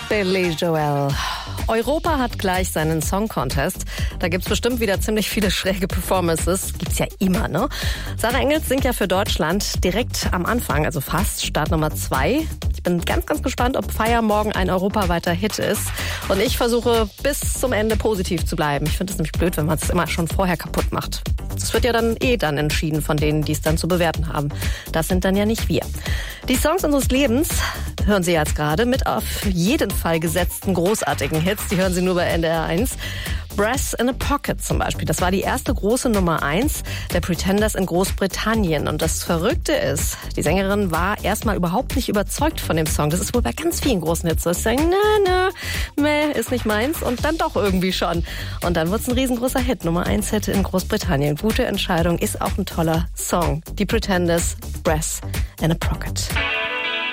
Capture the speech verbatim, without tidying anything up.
Billy Joel. Europa hat gleich seinen Song Contest. Da gibt's bestimmt wieder ziemlich viele schräge Performances. Gibt's ja immer, ne? Sarah Engels singt ja für Deutschland direkt am Anfang, also fast Start Nummer zwei. Ich bin ganz, ganz gespannt, ob Feier morgen ein europaweiter Hit ist. Und ich versuche bis zum Ende positiv zu bleiben. Ich finde es nämlich blöd, wenn man es immer schon vorher kaputt macht. Das wird ja dann eh dann entschieden von denen, die es dann zu bewerten haben. Das sind dann ja nicht wir. Die Songs unseres Lebens hören Sie jetzt gerade mit auf jeden Fall gesetzten großartigen Hits. Die hören Sie nur bei N D R eins. Brass in a Pocket zum Beispiel. Das war die erste große Nummer eins der Pretenders in Großbritannien. Und das Verrückte ist, die Sängerin war erstmal überhaupt nicht überzeugt von dem Song. Das ist wohl bei ganz vielen großen Hits so. Sie sagen, na, na, meh, ist nicht meins. Und dann doch irgendwie schon. Und dann wird's ein riesengroßer Hit. Nummer eins Hit in Großbritannien. Gute Entscheidung, ist auch ein toller Song. Die Pretenders, Brass in a Pocket.